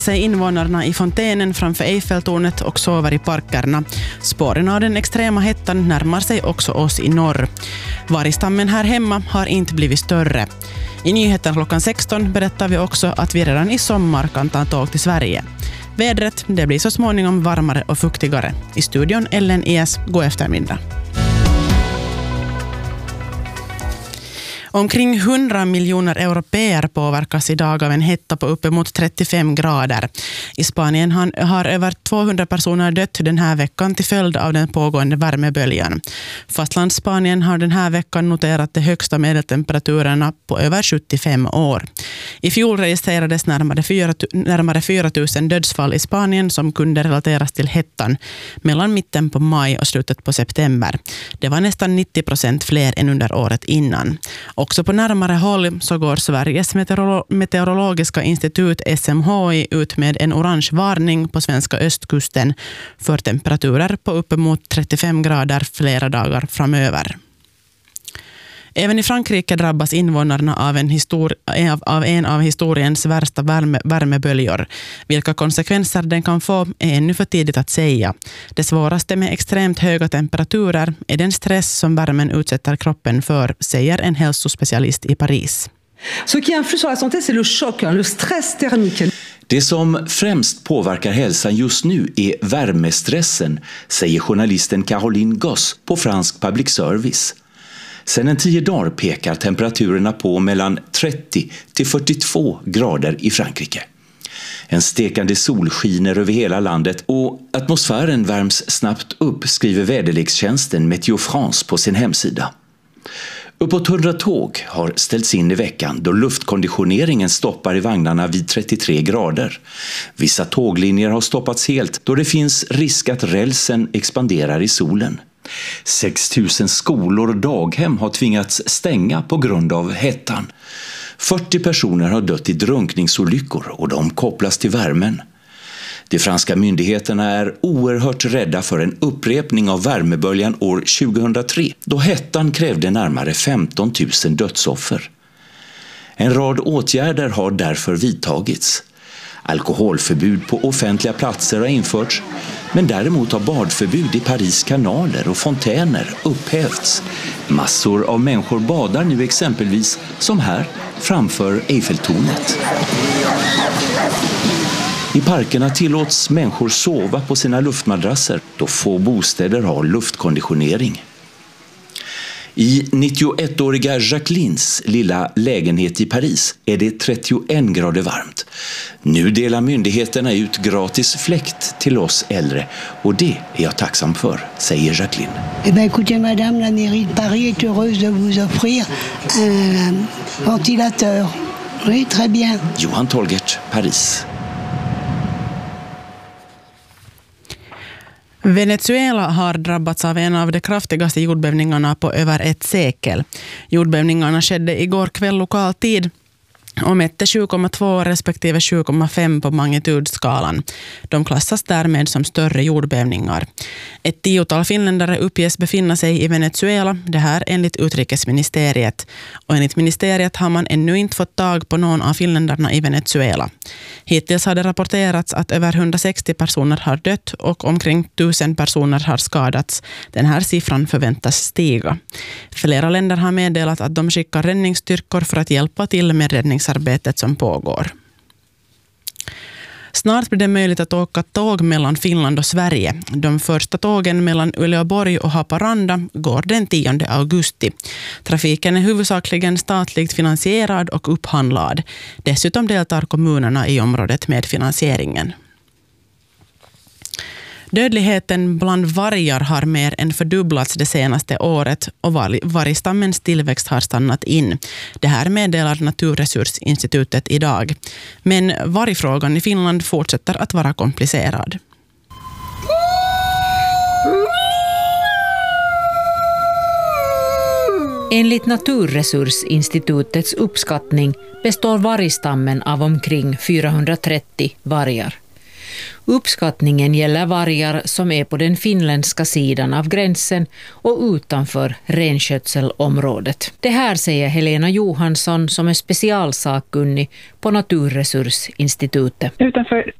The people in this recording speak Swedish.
sig invånarna i fontänen framför Eiffeltornet och sover i parkerna. Spåren av den extrema hettan närmar sig också oss i norr. Vargstammen här hemma har inte blivit större. I nyheten klockan 16 berättar vi också att vi redan i sommar kan ta tåg till Sverige. Vädret, det blir så småningom varmare och fuktigare. I studion Ellen ES, god eftermiddag. Omkring 100 miljoner europeer påverkas idag av en hetta på uppemot 35 grader. I Spanien har över 200 personer dött den här veckan till följd av den pågående värmeböljan. Fastlandsspanien har den här veckan noterat de högsta medeltemperaturerna på över 75 år. I fjol registrerades närmare 4 000 dödsfall i Spanien som kunde relateras till hettan mellan mitten på maj och slutet på september. Det var nästan 90% fler än under året innan. Också på närmare håll så går Sveriges meteorologiska institut SMHI ut med en orange varning på svenska östkusten för temperaturer på uppemot 35 grader flera dagar framöver. Även i Frankrike drabbas invånarna av en av historiens värsta värmeböljor. Vilka konsekvenser den kan få är ännu för tidigt att säga. Det svåraste med extremt höga temperaturer är den stress som värmen utsätter kroppen för, säger en hälsospecialist i Paris. Ce qui influe sur la santé, c'est le choc, le stress thermique. Det som främst påverkar hälsan just nu är värmestressen, säger journalisten Caroline Goss på fransk public service. Sedan en 10 dagar pekar temperaturerna på mellan 30 till 42 grader i Frankrike. En stekande sol skiner över hela landet och atmosfären värms snabbt upp, skriver väderlekstjänsten Météo France på sin hemsida. Uppåt 100 tåg har ställts in i veckan då luftkonditioneringen stoppar i vagnarna vid 33 grader. Vissa tåglinjer har stoppats helt då det finns risk att rälsen expanderar i solen. 6 000 skolor och daghem har tvingats stänga på grund av hettan. 40 personer har dött i drunkningsolyckor och de kopplas till värmen. De franska myndigheterna är oerhört rädda för en upprepning av värmeböljan år 2003 då hettan krävde närmare 15 000 dödsoffer. En rad åtgärder har därför vidtagits. Alkoholförbud på offentliga platser har införts, men däremot har badförbud i Paris kanaler och fontäner upphävts. Massor av människor badar nu exempelvis, som här, framför Eiffeltornet. I parkerna tillåts människor sova på sina luftmadrasser då få bostäder har luftkonditionering. I 91-åriga Jacquelines lilla lägenhet i Paris är det 31 grader varmt. Nu delar myndigheterna ut gratis fläkt till oss äldre och det är jag tacksam för, säger Jacqueline. Eh bien, écoutez madame, la mairie de Paris est heureuse de vous offrir un ventilateur. Oui, très bien. Johan Tolgert, Paris. Venezuela har drabbats av en av de kraftigaste jordbävningarna på över ett sekel. Jordbävningarna skedde igår kväll lokal tid och mätte 7,2 respektive 7,5 på magnitudskalan. De klassas därmed som större jordbävningar. Ett 10-tal finländare uppges befinna sig i Venezuela, det här enligt utrikesministeriet. Och enligt ministeriet har man ännu inte fått tag på någon av finländarna i Venezuela. Hittills har det rapporterats att över 160 personer har dött och omkring 1000 personer har skadats. Den här siffran förväntas stiga. Flera länder har meddelat att de skickar räddningsstyrkor för att hjälpa till med räddningsarbetet som pågår. Snart blir det möjligt att åka tåg mellan Finland och Sverige. De första tågen mellan Uleåborg och Haparanda går den 10 augusti. Trafiken är huvudsakligen statligt finansierad och upphandlad. Dessutom deltar kommunerna i området med finansieringen. Dödligheten bland vargar har mer än fördubblats det senaste året och vargstammens tillväxt har stannat in. Det här meddelar Naturresursinstitutet idag. Men vargfrågan i Finland fortsätter att vara komplicerad. Enligt Naturresursinstitutets uppskattning består vargstammen av omkring 430 vargar. Uppskattningen gäller vargar som är på den finländska sidan av gränsen och utanför renskötselområdet. Det här säger Helena Johansson som är specialsakkunnig på Naturresursinstitutet. Utanför